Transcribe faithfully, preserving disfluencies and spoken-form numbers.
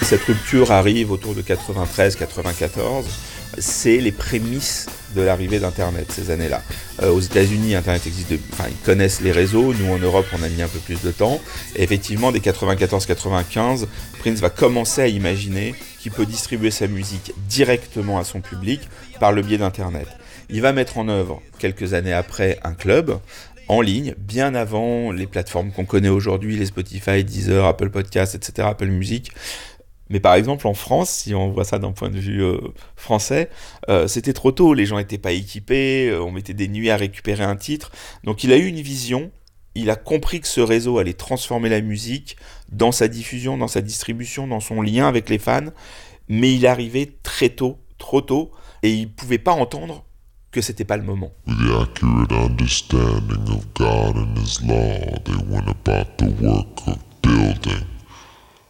Cette rupture arrive autour de quatre-vingt-treize quatre-vingt-quatorze. C'est les prémices de l'arrivée d'Internet ces années-là. Euh, aux États-Unis, Internet existe, de... enfin ils connaissent les réseaux. Nous en Europe, on a mis un peu plus de temps. Et effectivement, dès quatre-vingt-quatorze quatre-vingt-quinze, Prince va commencer à imaginer qu'il peut distribuer sa musique directement à son public par le biais d'Internet. Il va mettre en œuvre, quelques années après, un club en ligne, bien avant les plateformes qu'on connaît aujourd'hui, les Spotify, Deezer, Apple Podcasts, et cetera, Apple Music. Mais par exemple, en France, si on voit ça d'un point de vue euh, français, euh, c'était trop tôt, les gens n'étaient pas équipés, euh, on mettait des nuits à récupérer un titre. Donc il a eu une vision, il a compris que ce réseau allait transformer la musique dans sa diffusion, dans sa distribution, dans son lien avec les fans, mais il arrivait très tôt, trop tôt, et il ne pouvait pas entendre que c'était pas le moment. With the accurate understanding of God and His law, they went about the work of building.